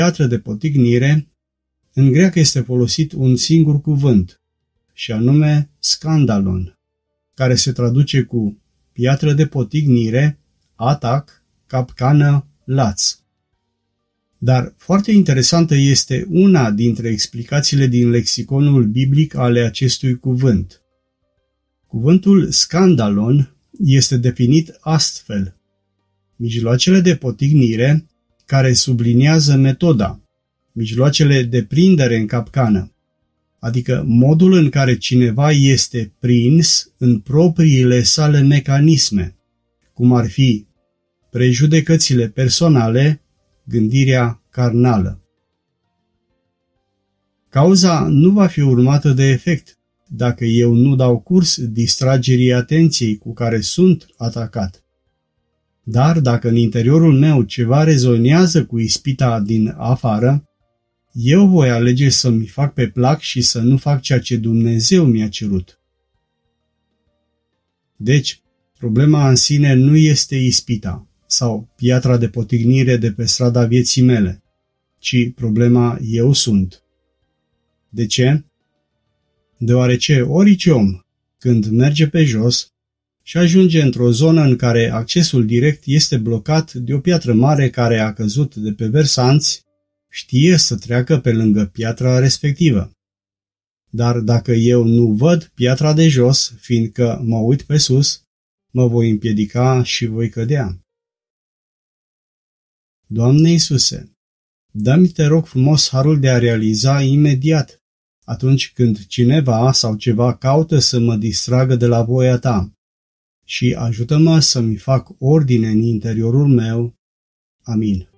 piatră de potignire, în greacă este folosit un singur cuvânt, și anume scandalon, care se traduce cu piatră de potignire, atac, capcană, laț. Dar foarte interesantă este una dintre explicațiile din lexiconul biblic ale acestui cuvânt. Cuvântul scandalon este definit astfel: mijloacele de potignire care subliniază metoda, mijloacele de prindere în capcană, adică modul în care cineva este prins în propriile sale mecanisme, cum ar fi prejudecățile personale, gândirea carnală. Cauza nu va fi urmată de efect dacă eu nu dau curs distragerii atenției cu care sunt atacat. Dar dacă în interiorul meu ceva rezonează cu ispita din afară, eu voi alege să-mi fac pe plac și să nu fac ceea ce Dumnezeu mi-a cerut. Deci, problema în sine nu este ispita sau piatra de potignire de pe strada vieții mele, ci problema eu sunt. De ce? Deoarece orice om, când merge pe jos și ajunge într-o zonă în care accesul direct este blocat de o piatră mare care a căzut de pe versanți, știe să treacă pe lângă piatra respectivă. Dar dacă eu nu văd piatra de jos, fiindcă mă uit pe sus, mă voi împiedica și voi cădea. Doamne Iisuse, dă-mi, te rog frumos, harul de a realiza imediat, atunci când cineva sau ceva caută să mă distragă de la voia Ta, și ajută-mă să-mi fac ordine în interiorul meu. Amin.